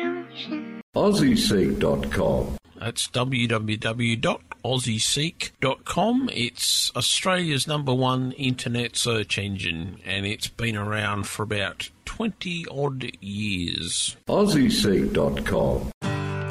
revolution. AussieSeek.com. That's www.aussieseek.com. It's Australia's #1 internet search engine, and it's been around for about 20-odd years. AussieSeek.com.